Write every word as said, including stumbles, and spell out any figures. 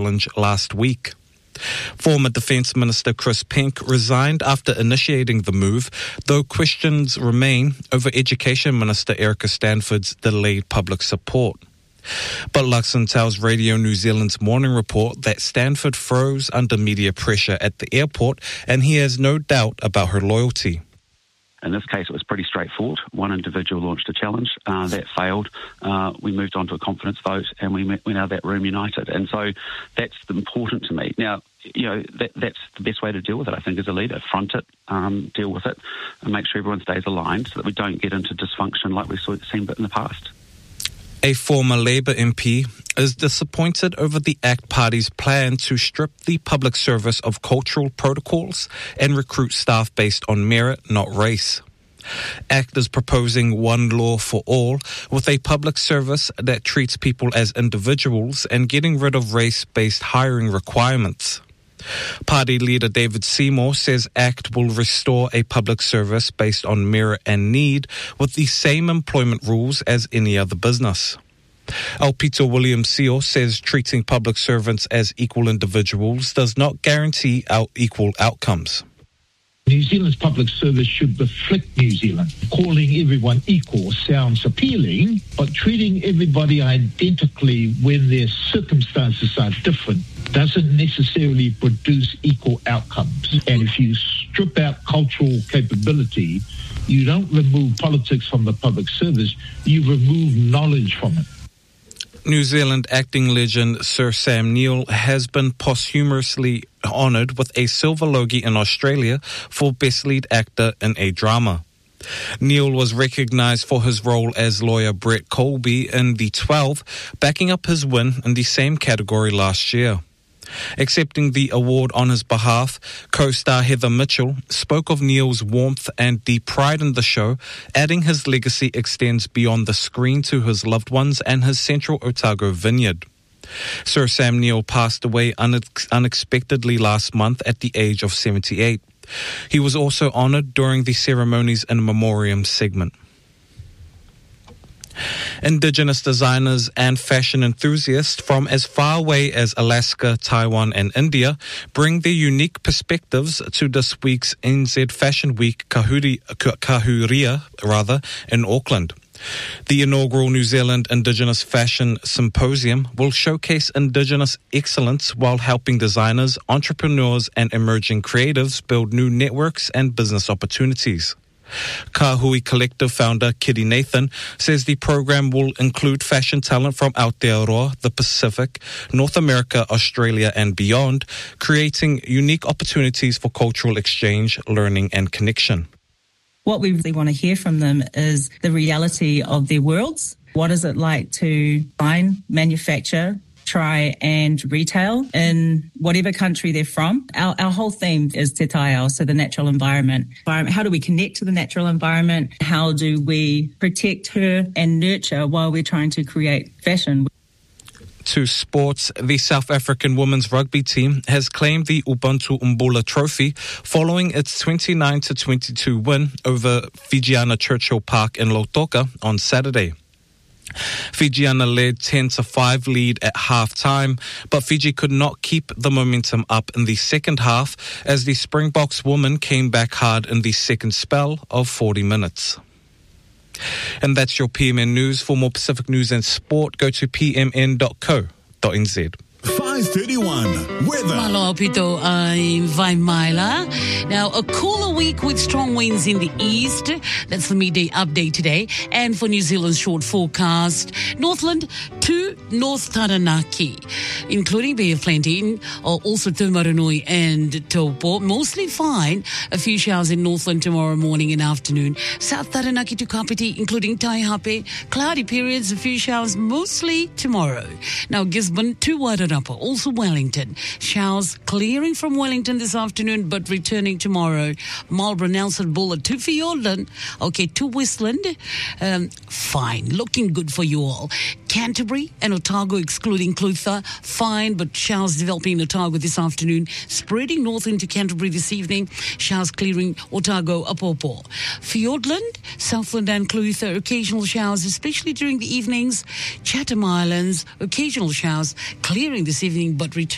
challenge last week. Former Defence Minister Chris Pink resigned after initiating the move, though questions remain over Education Minister Erica Stanford's delayed public support. But Luxon tells Radio New Zealand's Morning Report that Stanford froze under media pressure at the airport, and he has no doubt about her loyalty. In this case, it was pretty straightforward. One individual launched a challenge. Uh, that failed. Uh, we moved on to a confidence vote, and we went out of that room united. And so that's important to me. Now, you know, that, that's the best way to deal with it, I think, as a leader. Front it, um, deal with it, and make sure everyone stays aligned so that we don't get into dysfunction like we've seen in the past. A former Labour M P is disappointed over the ACT Party's plan to strip the public service of cultural protocols and recruit staff based on merit, not race. ACT is proposing one law for all, with a public service that treats people as individuals and getting rid of race-based hiring requirements. Party leader David Seymour says ACT will restore a public service based on merit and need with the same employment rules as any other business. Alpito William Seo says treating public servants as equal individuals does not guarantee out equal outcomes. New Zealand's public service should reflect New Zealand. Calling everyone equal sounds appealing, but treating everybody identically when their circumstances are different doesn't necessarily produce equal outcomes. And if you strip out cultural capability, you don't remove politics from the public service, you remove knowledge from it. New Zealand acting legend Sir Sam Neill has been posthumously honoured with a Silver Logie in Australia for Best Lead Actor in a Drama. Neill was recognised for his role as lawyer Brett Colby in The twelve, backing up his win in the same category last year. Accepting the award on his behalf, co-star Heather Mitchell spoke of Neill's warmth and the pride in the show, adding his legacy extends beyond the screen to his loved ones and his Central Otago vineyard. Sir Sam Neill passed away unex- unexpectedly last month at the age of seventy-eight. He was also honoured during the ceremony's in memoriam segment. Indigenous designers and fashion enthusiasts from as far away as Alaska, Taiwan and India bring their unique perspectives to this week's N Z Fashion Week Kahuri, Kahuria rather, in Auckland. The inaugural New Zealand Indigenous Fashion Symposium will showcase Indigenous excellence while helping designers, entrepreneurs and emerging creatives build new networks and business opportunities. Kahui Collective founder Kitty Nathan says the program will include fashion talent from Aotearoa, the Pacific, North America, Australia and beyond, creating unique opportunities for cultural exchange, learning and connection. What we really want to hear from them is the reality of their worlds. What is it like to design, manufacture, try and retail in whatever country they're from? Our, our whole theme is Te Taiao, so the natural environment. How do we connect to the natural environment? How do we protect her and nurture while we're trying to create fashion? To sports, the South African women's rugby team has claimed the Ubuntu Umbula Trophy following its twenty-nine to twenty-two win over Fijiana Churchill Park in Lautoka on Saturday. Fijiana led ten to five lead at half-time, but Fiji could not keep the momentum up in the second half as the Springboks women came back hard in the second spell of forty minutes. And that's your P M N News. For more Pacific news and sport, go to p m n dot co dot n z. five thirty-one weather. Malo pito I'm Vaimaila. Now, a cooler week with strong winds in the east. That's the midday update today. And for New Zealand's short forecast, Northland to North Taranaki, including Bay of Plenty, also Taumarunui and Taupo. Mostly fine. A few showers in Northland tomorrow morning and afternoon. South Taranaki to Kapiti, including Taihape. Cloudy periods, a few showers mostly tomorrow. Now, Gisborne to Wairarapa, also Wellington. Showers clearing from Wellington this afternoon, but returning tomorrow. Marlborough, Nelson, Bullard to Fiordland. Okay, to Westland. Um, fine. Looking good for you all. Canterbury and Otago, excluding Clutha. Fine, but showers developing in Otago this afternoon. Spreading north into Canterbury this evening. Showers clearing Otago, Apopo. Fiordland, Southland and Clutha. Occasional showers, especially during the evenings. Chatham Islands. Occasional showers clearing this evening, but returning